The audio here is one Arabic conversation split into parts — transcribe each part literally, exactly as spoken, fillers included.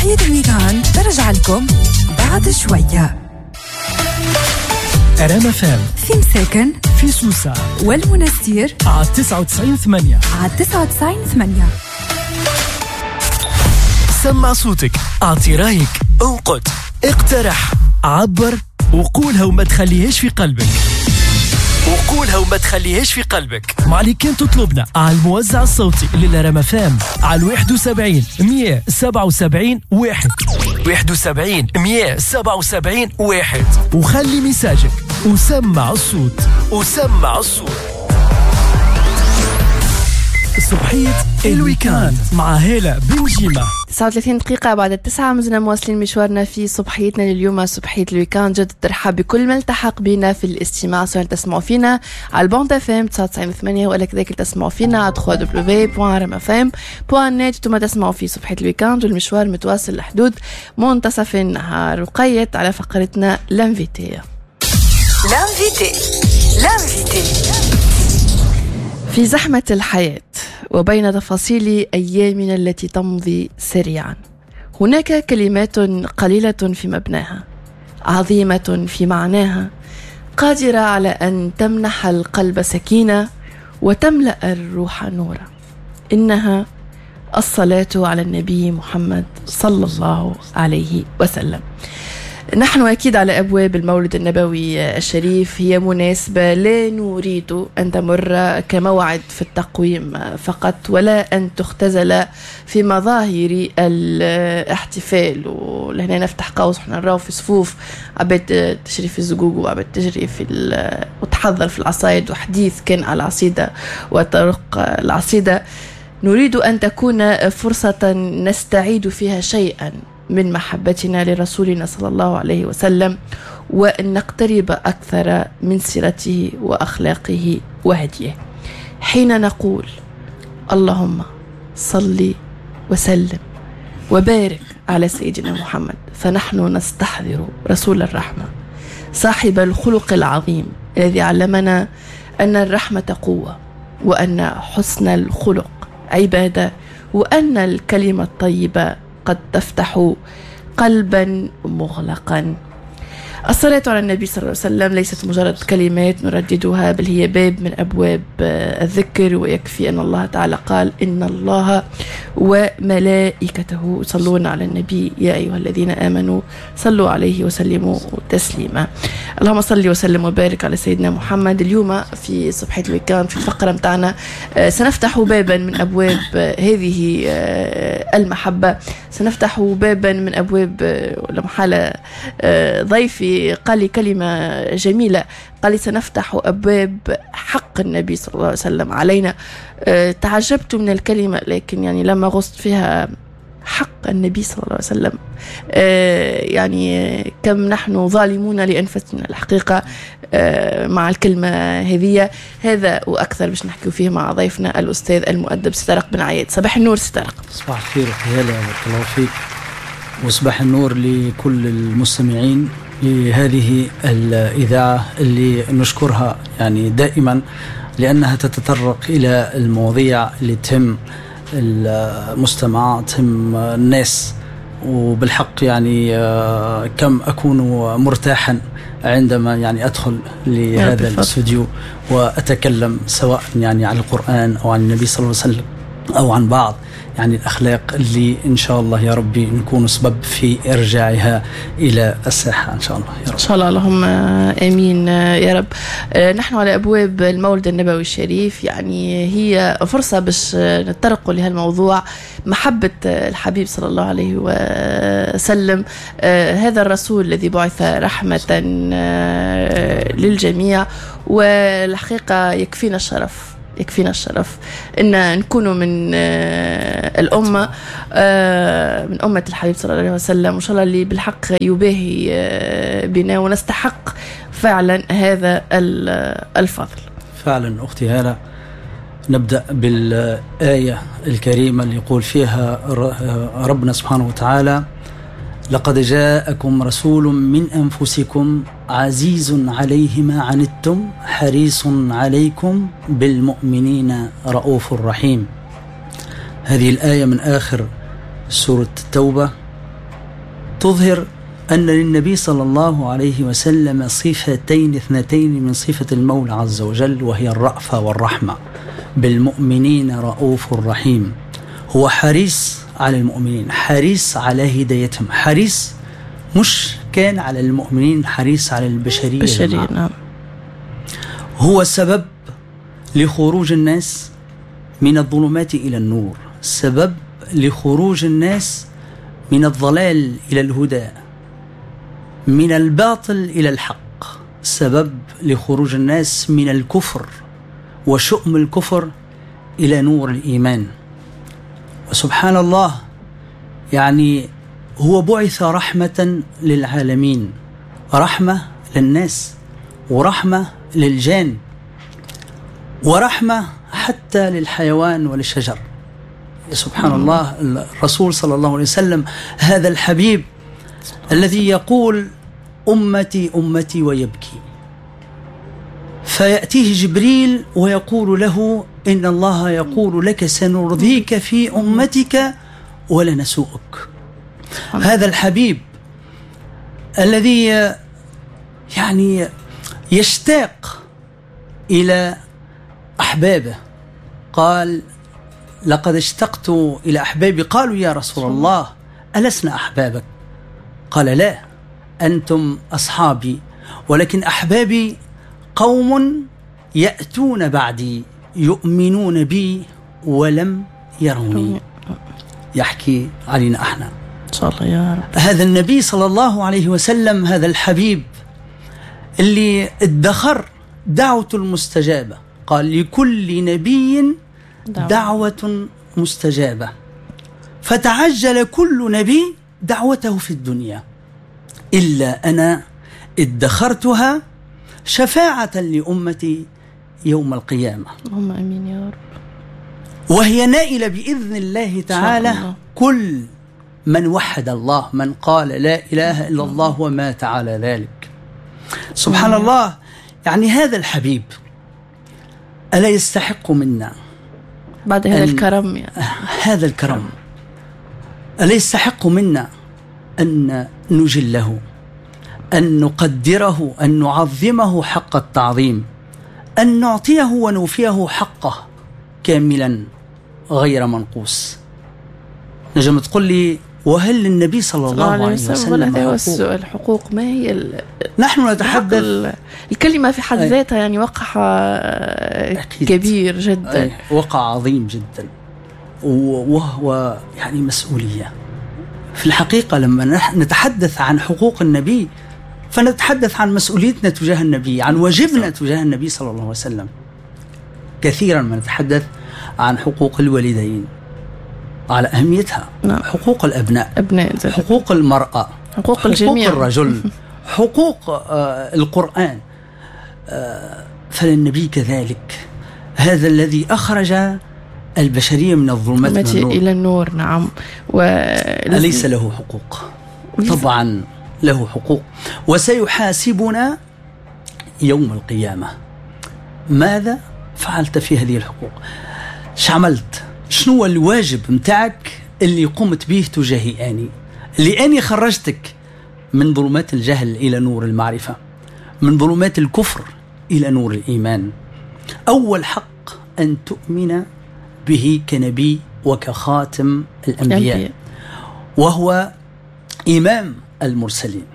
صبحية الويكاند برجع لكم بعد شوية. أرام فام في مساكن في سوسة والمنستير على تسعة وتسعين ثمانية على تسعة وتسعين ثمانية. سمع صوتك، أعطي رايك، انقد، اقترح، عبر وقولها وما تخليهاش في قلبك وقولها وما تخليهاش في قلبك. ما عليك كان تطلبنا على الموزع الصوتي للأرام فام على واحد وسبعين مية سبعة وسبعين واحد واحد وسبعين مية سبعة وسبعين واحد وخلي مساجك وسمع الصوت وسمع الصوت. صبحية الويكاند مع هالة بنجيمة. تسعة وثلاثين دقيقة بعد التسعة مازلنا مواصلين مشوارنا في صبحيتنا لليوم، صبحية الويكاند. جد الترحاب بكل من التحق بنا في الاستماع، سواء تسمعوا فينا على البوند اف ام تسعة وتسعين ثمانية ولا كذلك تسمعوا فينا على دبليو دبليو دبليو دوت رام اف ام دوت نت. ثم تسمعوا في صبحية الويكاند والمشوار متواصل لحدود منتصف النهار. وقيت على فقرتنا لانفيتي لانفيتي لانفيتي في زحمة الحياة وبين تفاصيل أيامنا التي تمضي سريعا، هناك كلمات قليلة في مبناها، عظيمة في معناها، قادرة على أن تمنح القلب سكينة وتملأ الروح نورا. إنها الصلاة على النبي محمد صلى الله عليه وسلم. نحن أكيد على أبواب المولد النبوي الشريف. هي مناسبة لا نريد أن تمر كموعد في التقويم فقط، ولا أن تختزل في مظاهر الاحتفال. ولهنا نفتح قوس، احنا نراو في صفوف عباد تجري في الزقوق وعباد تجري في وتحضر في العصايد، وحديث كان على العصيدة وطرق العصيدة. نريد أن تكون فرصة نستعيد فيها شيئا من محبتنا لرسولنا صلى الله عليه وسلم، وأن نقترب أكثر من سيرته وأخلاقه وهديه. حين نقول اللهم صل وسلم وبارك على سيدنا محمد، فنحن نستحضر رسول الرحمة صاحب الخلق العظيم الذي علمنا أن الرحمة قوة، وأن حسن الخلق عبادة، وأن الكلمة الطيبة قد تفتح قلبا مغلقا. الصلاة على النبي صلى الله عليه وسلم ليست مجرد كلمات نرددها، بل هي باب من أبواب الذكر. ويكفي أن الله تعالى قال إن الله وملائكته يصلون على النبي يا أيها الذين آمنوا صلوا عليه وسلموا تسليما. اللهم صل وسلم وبارك على سيدنا محمد. اليوم في صبحية الويكاند في الفقرة متاعنا سنفتح بابا من أبواب هذه المحبة، سنفتح بابا من أبواب لمحالة ضيفي قال لي كلمة جميلة، قال لي سنفتح أبواب حق النبي صلى الله عليه وسلم علينا. أه تعجبت من الكلمة، لكن يعني لما غصت فيها حق النبي صلى الله عليه وسلم أه يعني كم نحن ظالمون لأنفسنا الحقيقة أه مع الكلمة هذه. هذا وأكثر باش نحكي فيه مع ضيفنا الأستاذ المؤدب ستارق بن عياد. صباح النور ستارق. صباح الخير وحيالا بارك الله فيك، وصباح النور لكل المستمعين لهذه الإذاعة اللي نشكرها يعني دائما، لأنها تتطرق إلى المواضيع اللي تهم المستمع، تهم الناس. وبالحق يعني كم أكون مرتاحا عندما يعني أدخل لهذا الاستوديو وأتكلم سواء يعني عن القرآن أو عن النبي صلى الله عليه وسلم أو عن بعض يعني الأخلاق اللي إن شاء الله يا ربي نكون سبب في إرجاعها إلى الساحة إن شاء الله يا رب. إن شاء الله، اللهم آمين يا رب. نحن على أبواب المولد النبوي الشريف، يعني هي فرصة باش نتطرقوا لهالموضوع، محبة الحبيب صلى الله عليه وسلم، هذا الرسول الذي بعث رحمة للجميع. والحقيقة يكفينا الشرف يكفينا الشرف إن نكونوا من الأمة من أمة الحبيب صلى الله عليه وسلم، وإن شاء الله اللي بالحق يباهي بنا ونستحق فعلا هذا الفضل. فعلا أختي هالة، نبدأ بالآية الكريمة اللي يقول فيها ربنا سبحانه وتعالى: لقد جاءكم رسول من أنفسكم عزيز عليه ما عنتم حريص عليكم بالمؤمنين رؤوف رحيم. هذه الآية من آخر سورة التوبة، تظهر أن للنبي صلى الله عليه وسلم صفتين اثنتين من صفة المولى عز وجل، وهي الرأفة والرحمة. بالمؤمنين رؤوف رحيم، هو حريص على المؤمنين، حريص على هدايتهم، حريص مش كان على المؤمنين، حريص على البشرية. بشرية نعم. هو سبب لخروج الناس من الظلمات إلى النور، سبب لخروج الناس من الضلال إلى الهدى، من الباطل إلى الحق، سبب لخروج الناس من الكفر وشؤم الكفر إلى نور الإيمان. وسبحان الله، يعني هو بعث رحمة للعالمين، رحمة للناس ورحمة للجان ورحمة حتى للحيوان وللشجر. سبحان الله، الرسول صلى الله عليه وسلم هذا الحبيب الذي يقول أمتي أمتي ويبكي، فيأتيه جبريل ويقول له إن الله يقول لك سنرضيك في أمتك ولا نسوءك. هذا الحبيب الذي يعني يشتاق إلى أحبابه، قال لقد اشتقت إلى أحبابي. قالوا يا رسول الله ألسنا أحبابك؟ قال لا، أنتم أصحابي، ولكن أحبابي قوم يأتون بعدي يؤمنون بي ولم يروني. يحكي علينا احنا ان شاء الله يا رب. هذا النبي صلى الله عليه وسلم، هذا الحبيب اللي ادخر دعوته المستجابة، قال لكل نبي دعوة مستجابة، فتعجل كل نبي دعوته في الدنيا إلا أنا ادخرتها شفاعة لأمتي يوم القيامة. اللهم أمين يا رب. وهي نائلة بإذن الله تعالى الله. كل من وحد الله، من قال لا إله إلا الله ومات على ذلك. سبحان الله, الله. يعني هذا الحبيب ألا يستحق منا بعد هذا الكرم يعني. هذا الكرم ألا يستحق منا أن نجله، أن نقدره، أن نعظمه حق التعظيم، أن نعطيه ونوفيه حقه كاملا غير منقوص. نجم تقول لي وهل للنبي صلى الله عليه وسلم هذا هو السؤال، الحقوق ما هي ال... نحن نتحدث الكلمة في حد ذاتها يعني وقع كبير جدا، أي. وقع عظيم جدا، وهو يعني مسؤولية في الحقيقة. لما نتحدث عن حقوق النبي فنتحدث عن مسؤوليتنا تجاه النبي، عن واجبنا تجاه النبي صلى الله عليه وسلم. كثيرا ما نتحدث عن حقوق الوالدين على أهميتها، نعم. حقوق الأبناء، أبناء حقوق المرأة، حقوق, حقوق الجميع، الرجل، حقوق آه القرآن. آه فللنبي كذلك، هذا الذي أخرج البشرية من الظلمات إلى النور. نعم. أليس له حقوق؟ طبعا له حقوق، وسيحاسبنا يوم القيامة. ماذا فعلت في هذه الحقوق؟ شعملت؟ شنو الواجب متاعك اللي قمت به تجاهي آني؟ اللي آني خرجتك من ظلمات الجهل إلى نور المعرفة، من ظلمات الكفر إلى نور الإيمان. أول حق أن تؤمن به كنبي وكخاتم الأنبياء، الأنبياء. وهو إمام المرسلين.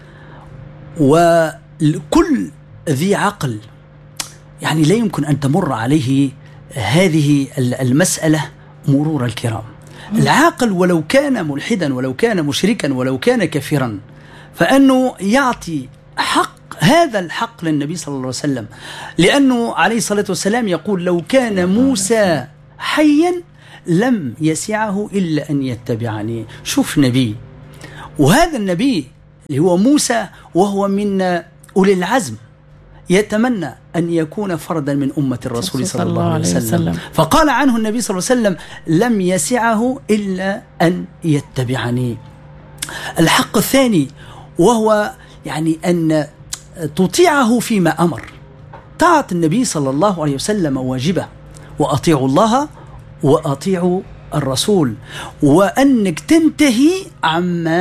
وكل ذي عقل يعني لا يمكن أن تمر عليه هذه المسألة مرور الكرام. العاقل ولو كان ملحدا، ولو كان مشركا، ولو كان كافرا، فأنه يعطي حق، هذا الحق للنبي صلى الله عليه وسلم، لأنه عليه الصلاة والسلام يقول لو كان موسى حيا لم يسعه إلا أن يتبعني. شوف نبي، وهذا النبي اللي هو موسى وهو من أولي العزم يتمنى أن يكون فردا من أمة الرسول صلى الله عليه وسلم، فقال عنه النبي صلى الله عليه وسلم لم يسعه إلا أن يتبعني. الحق الثاني وهو يعني أن تطيعه فيما أمر. طاعة النبي صلى الله عليه وسلم واجبة، وأطيعوا الله وأطيعوا الرسول، وأنك تنتهي عما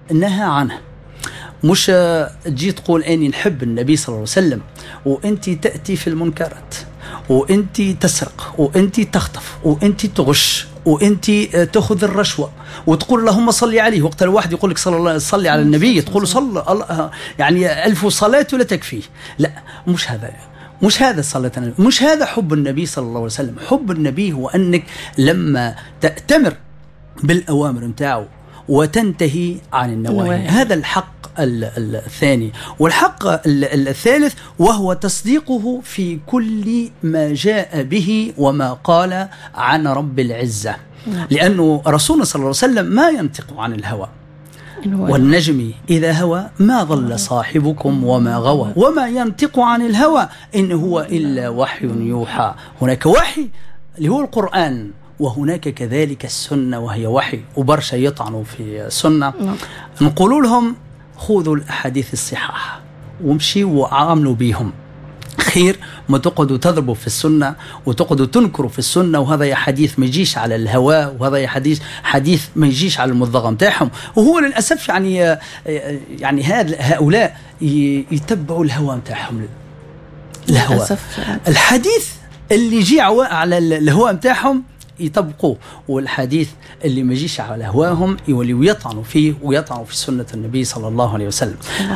نهى عنه. مش تجي تقول اني نحب النبي صلى الله عليه وسلم وانت تاتي في المنكرات وانت تسرق وانت تخطف وانت تغش وانت تاخذ الرشوه وتقول اللهم صل عليه، وقت الواحد يقول لك صلى الله صلي على النبي تقول صلى يعني ألف صلاه لا تكفيه. لا، مش هذا، مش هذا صلاة النبي، مش هذا حب النبي صلى الله عليه وسلم. حب النبي هو أنك لما تأتمر بالأوامر متاعه وتنتهي عن النواهي. هذا الحق الثاني. والحق الثالث وهو تصديقه في كل ما جاء به وما قال عن رب العزة، لأنه رسولنا صلى الله عليه وسلم ما ينطق عن الهوى، والنجم إذا هوى ما ضل صاحبكم وما غوى وما ينطق عن الهوى إن هو إلا وحي يوحى. هناك وحي اللي هو القرآن، وهناك كذلك السنة وهي وحي، وبرشا يطعنوا في السنة. نقول لهم خذوا الأحاديث الصحاح وامشوا وعاملوا بيهم خير، ما تقعدوا تضربوا في السنة وتقعدوا تنكروا في السنة، وهذا حديث ما يجيش على الهواء، وهذا حديث حديث ما يجيش على المضغة متاعهم. وهو للأسف يعني يعني هذا هؤلاء يتبعوا الهواء متاعهم، الهواء الحديث اللي يجي على الهواء متاعهم يطبقوه، والحديث اللي ما يجيش على هواهم يوليوا يطعنوا فيه ويطعنوا في سنة النبي صلى الله عليه وسلم.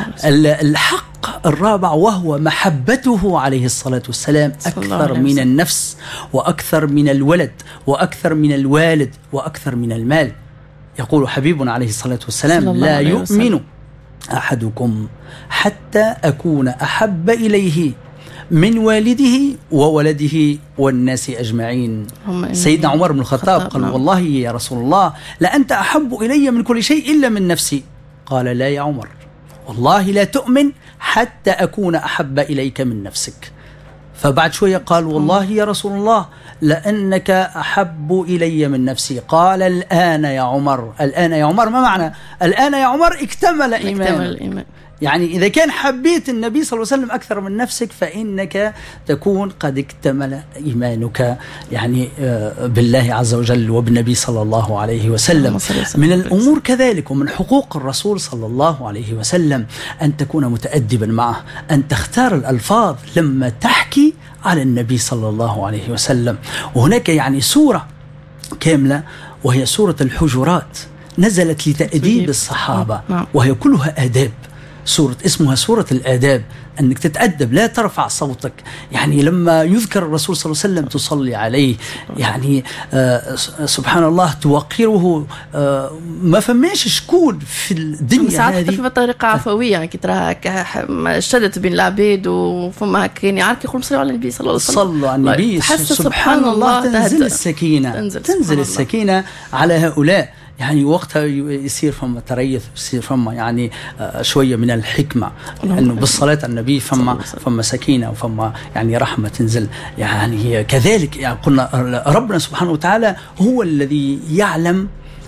الحق الرابع وهو محبته عليه الصلاة والسلام أكثر من النفس وأكثر من الولد وأكثر من الوالد وأكثر من المال. يقول حبيبنا عليه الصلاة والسلام لا يؤمن أحدكم حتى أكون أحب إليه من والده وولده والناس أجمعين. سيدنا عمر بن الخطاب قال والله يا رسول الله لأنت أحب إلي من كل شيء إلا من نفسي. قال لا يا عمر والله لا تؤمن حتى أكون أحب إليك من نفسك. فبعد شوية قال والله يا رسول الله لأنك أحب إلي من نفسي. قال الآن يا عمر. الآن يا عمر ما معنى الآن يا عمر؟ اكتمل إيمان. يعني إذا كان حبيت النبي صلى الله عليه وسلم أكثر من نفسك فإنك تكون قد اكتمل إيمانك يعني بالله عز وجل وبالنبي صلى الله عليه وسلم. من الأمور كذلك ومن حقوق الرسول صلى الله عليه وسلم أن تكون متأدبا معه، أن تختار الألفاظ لما تحكي على النبي صلى الله عليه وسلم. وهناك يعني سورة كاملة وهي سورة الحجرات نزلت لتأديب الصحابة وهي كلها آداب. سورة اسمها سورة الآداب، أنك تتأدب لا ترفع صوتك. يعني لما يذكر الرسول صلى الله عليه وسلم تصلي عليه، يعني آه سبحان الله توقره. آه ما فماش شكون في الدنيا هذه ساعات بطريقة عفوية، يعني كي تراها شدت بين العبيد وفما كان يعرف يقول صلوا على النبي صلى الله عليه وسلم، صلوا على النبي سبحان الله تنزل السكينة تنزل, تنزل السكينة على هؤلاء. يعني وقتها يصير فما تريث، يصير فما يعني شوية من الحكمة، لأنه بالصلاة على النبي فما فما سكينة وفما يعني رحمة تنزل. يعني كذلك يعني قلنا ربنا سبحانه وتعالى هو الذي يعلم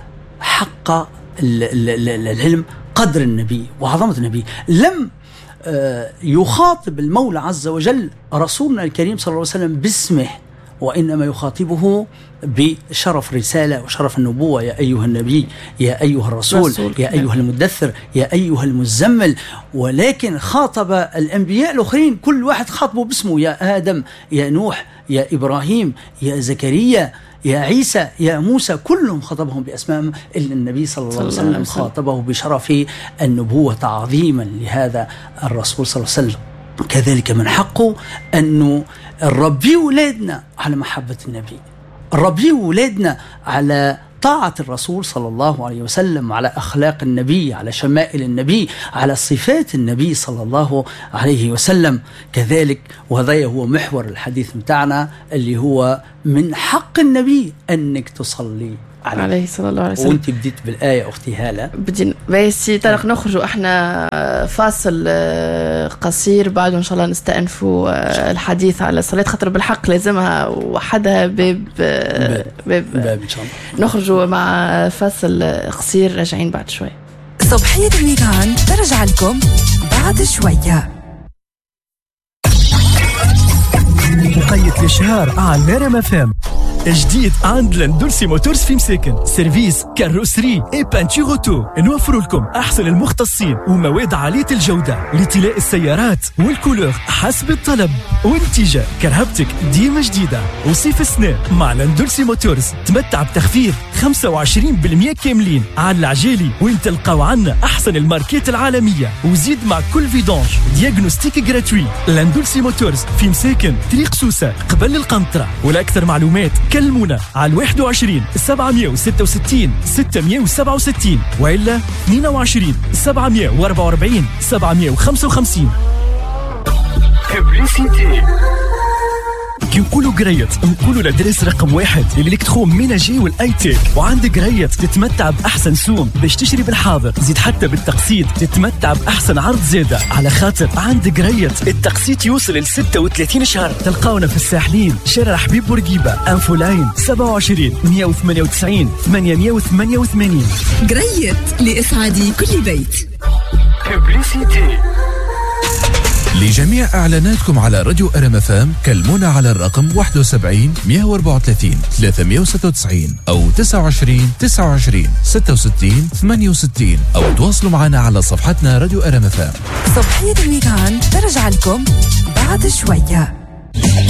حق العلم قدر النبي وعظمة النبي. لم يخاطب المولى عز وجل رسولنا الكريم صلى الله عليه وسلم باسمه، وإنما يخاطبه بشرف رسالة وشرف النبوة. يا أيها النبي، يا أيها الرسول، يا أيها المدثر، يا أيها المزمل. ولكن خاطب الأنبياء الآخرين كل واحد خاطبه باسمه، يا آدم، يا نوح، يا إبراهيم، يا زكريا، يا عيسى، يا موسى، كلهم خاطبهم بأسمائهم، إلا النبي صلى الله عليه وسلم خاطبه بشرف النبوة تعظيما لهذا الرسول صلى الله عليه وسلم. كذلك من حقه أنه نربي ولادنا على محبة النبي، نربي ولادنا على طاعة الرسول صلى الله عليه وسلم، على أخلاق النبي، على شمائل النبي، على صفات النبي صلى الله عليه وسلم. كذلك وهذا هو محور الحديث متاعنا اللي هو من حق النبي أنك تصلي عليه, عليه صلى الله عليه وسلم. وانت بديت بالآية أختي هالة. بدين بس طارق نخرجوا احنا فاصل قصير، بعد إن شاء الله نستأنفوا الحديث على الصلاة، خاطر بالحق لازمها وحدها باب باب, باب, باب إن شاء الله. نخرجوا مع فاصل قصير، راجعين بعد شوي. صبحية الميغان ترجع لكم بعد شوية. مقيد الشهر على نرم فام. جديد عند لاندولسي موتورز في مساكن، سيرفيس كاروسري اي بانتور اوتو. نوفر لكم احسن المختصين ومواد عاليه الجوده لطلاء السيارات والكولور حسب الطلب والاتجاه. كرهبتك ديما جديده. وصيف السنة مع لاندولسي موتورز تمتع بتخفيض خمسة وعشرين بالمئة كاملين على العجالي، وين تلقاو عنا احسن الماركات العالميه. وزيد مع كل فيدونج دياغنوستيك جراتوي. لاندولسي موتورز في مساكن طريق سوسه قبل القنطره. ولاكثر معلومات كلمونا على واحد وعشرين سبعمئة وستة وستين ستمئة وسبعة وستين والا اثنين وعشرين سبعمئة وأربعة وأربعين سبعمئة وخمسة وخمسين. ببليسيتي. كي نقولوا قريت نقولوا لدرس رقم واحد الالكترو ميناجي والاي تيك. وعندك قريت تتمتع باحسن سوم باش تشتري بالحاضر، زيد حتى بالتقسيط تتمتع باحسن عرض زاده، على خاطر عندك قريت التقسيط يوصل ل ستة وثلاثين شهر. تلقاونا في الساحلين شارع حبيب بورقيبه، انفو لاين سبعة وعشرين مئة وثمانية وتسعين ثمانمئة وثمانية وثمانين. قريت لإسعاد كل بيت. ببليسيتي. لجميع إعلاناتكم على راديو أرم اف ام كلمونا على الرقم واحد وسبعين مئة وأربعة وثلاثين ثلاثمئة وستة وتسعين أو تسعة وعشرين تسعة وعشرين ستة وستين ثمانية وستين، أو تواصلوا معنا على صفحتنا راديو أرم اف ام. صبحية الويكاند ترجع لكم بعد شوية.